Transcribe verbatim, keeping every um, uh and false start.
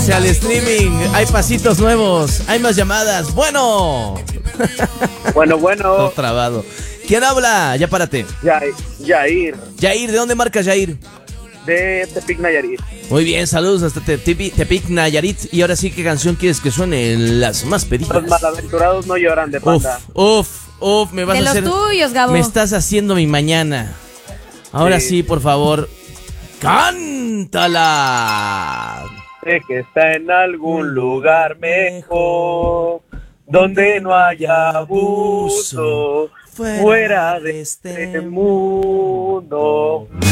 Métanse al streaming, hay pasitos nuevos, hay más llamadas. Bueno. Bueno, bueno. Todo trabado. ¿Quién habla? Ya párate. Yair. Yair. Yair, ¿de dónde marcas, Yair? De Tepic, Nayarit. Muy bien, saludos hasta Tepic, Tepic, Nayarit. Y ahora sí, ¿qué canción quieres que suene? Las más pedidas. Los malaventurados no lloran de Panda. Uf, uf, uf, me vas De a los hacer... tuyos, Gabo. Me estás haciendo mi mañana. Ahora sí, Sí. por favor, cántala. Sé que está en algún lugar mejor, donde no haya abuso, fuera de este mundo.